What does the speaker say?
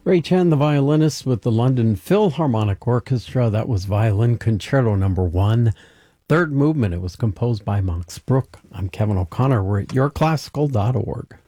Ray Chan, the violinist with the London Philharmonic Orchestra. That was Violin Concerto Number 1. Third movement. It was composed by Max Bruch. I'm Kevin O'Connor. We're at yourclassical.org.